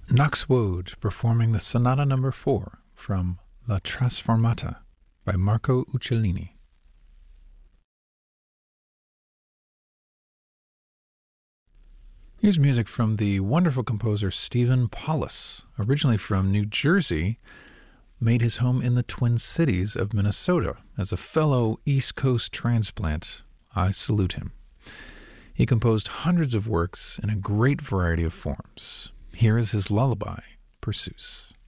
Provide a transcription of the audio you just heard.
Knox Woad performing the Sonata No. 4 from La Trasformata by Marco Uccellini. Here's music from the wonderful composer Stephen Paulus, originally from New Jersey, made his home in the Twin Cities of Minnesota. As a fellow East Coast transplant, I salute him. He composed hundreds of works in a great variety of forms. Here is his lullaby, Perseus.